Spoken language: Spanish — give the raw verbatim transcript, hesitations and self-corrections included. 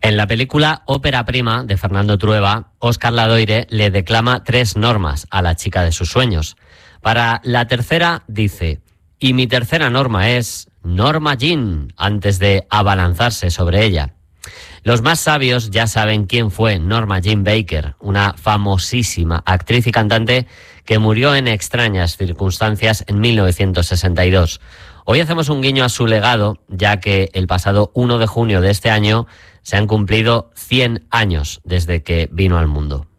En la película Ópera Prima de Fernando Trueba, Óscar Ladoire le declama tres normas a la chica de sus sueños. Para la tercera dice: y mi tercera norma es Norma Jean, antes de abalanzarse sobre ella. Los más sabios ya saben quién fue Norma Jean Baker, una famosísima actriz y cantante que murió en extrañas circunstancias en mil novecientos sesenta y dos. Hoy hacemos un guiño a su legado, ya que el pasado uno de junio de este año se han cumplido cien años desde que vino al mundo.